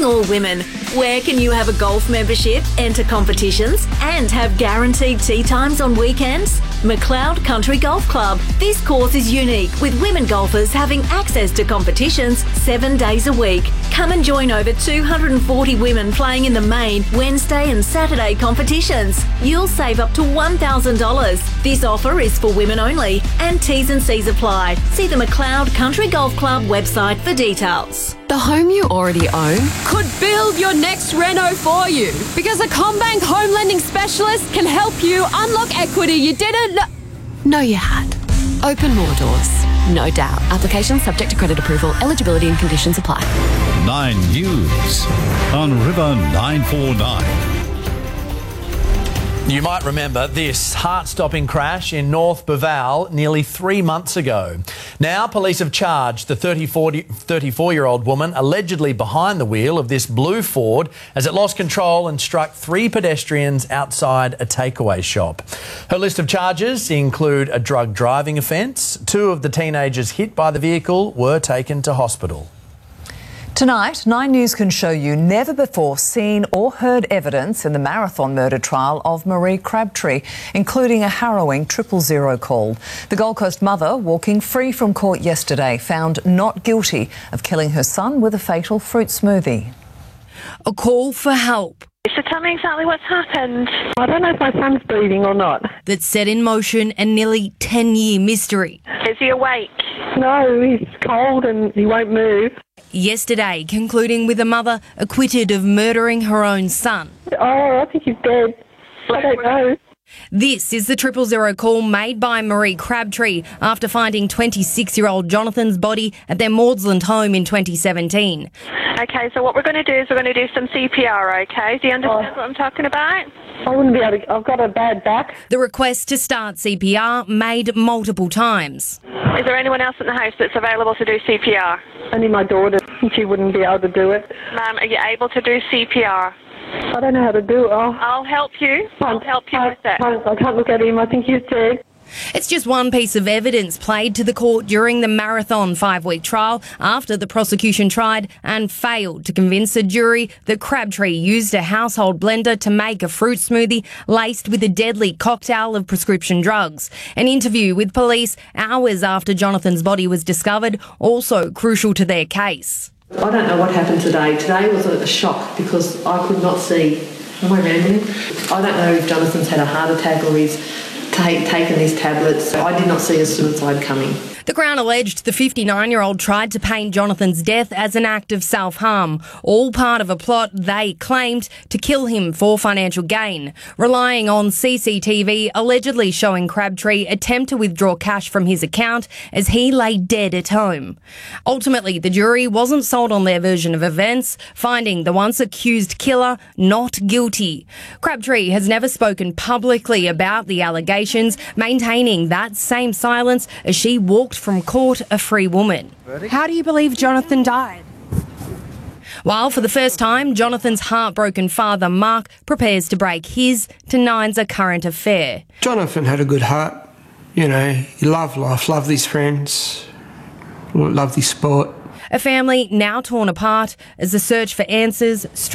Calling all women. Where can you have a golf membership, enter competitions, and have guaranteed tee times on weekends? McLeod Country Golf Club. This course is unique, with women golfers having access to competitions 7 days a week. Come and join over 240 women playing in the main Wednesday and Saturday competitions. You'll save up to $1,000. This offer is for women only, and T's and C's apply. See the McLeod Country Golf Club website for details. The home you already own could build your next reno for you, because a CommBank home lending specialist can help you unlock equity you didn't know you had. Open more doors, no doubt. Application subject to credit approval. Eligibility and conditions apply. 9 News on River 949. You might remember this heart-stopping crash in North Baval nearly 3 months ago. Now police have charged the 34-year-old woman allegedly behind the wheel of this blue Ford as it lost control and struck 3 pedestrians outside a takeaway shop. Her list of charges include a drug driving offence. 2 of the teenagers hit by the vehicle were taken to hospital. Tonight, 9 News can show you never before seen or heard evidence in the Marathon murder trial of Marie Crabtree, including a harrowing 000 call. The Gold Coast mother, walking free from court yesterday, found not guilty of killing her son with a fatal fruit smoothie. a call for help. So tell me exactly what's happened. I don't know if my son's breathing or not. That set in motion a nearly 10-year mystery. Is he awake? No, he's cold and he won't move. Yesterday, concluding with a mother acquitted of murdering her own son. Oh, I think he's dead. I don't know. This is the 000 call made by Marie Crabtree after finding 26-year-old Jonathan's body at their Maudsley home in 2017. Okay, so what we're going to do is we're going to do some CPR, okay? Do you understand what I'm talking about? I wouldn't be able to. I've got a bad back. The request to start CPR made multiple times. Is there anyone else in the house that's available to do CPR? Only my daughter. She wouldn't be able to do it. Ma'am, are you able to do CPR? I don't know how to do it. I'll help you. I'll help you with that. I can't look at him. I think he's dead. It's just one piece of evidence played to the court during the Marathon 5-week trial after the prosecution tried and failed to convince a jury that Crabtree used a household blender to make a fruit smoothie laced with a deadly cocktail of prescription drugs. An interview with police hours after Jonathan's body was discovered, also crucial to their case. I don't know what happened today. Today was a shock because I could not see. Am I rambling? I don't know if Jonathan's had a heart attack or he's taken these tablets. I did not see a suicide coming. The Crown alleged the 59-year-old tried to paint Jonathan's death as an act of self-harm, all part of a plot they claimed to kill him for financial gain, relying on CCTV allegedly showing Crabtree attempt to withdraw cash from his account as he lay dead at home. Ultimately, the jury wasn't sold on their version of events, finding the once accused killer not guilty. Crabtree has never spoken publicly about the allegations, maintaining that same silence as she walked from court a free woman. How do you believe Jonathan died? While for the first time, Jonathan's heartbroken father, Mark, prepares to break his to Nine's a current affair. Jonathan had a good heart. You know, he loved life, loved his friends, loved his sport. A family now torn apart as the search for answers